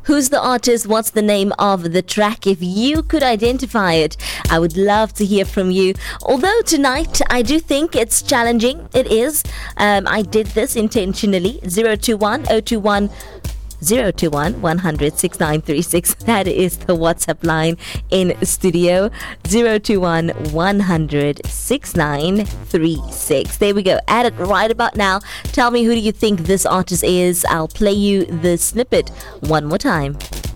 Who's the artist? What's the name of the track? If you could identify it, I would love to hear from you. Although tonight, I do think it's challenging. It is. I did this intentionally. 021 021 021 100 6936. That is the WhatsApp line in studio. 021 100 6936. There we go. Add it right about now. Tell me, who do you think this artist is? I'll play you the snippet one more time.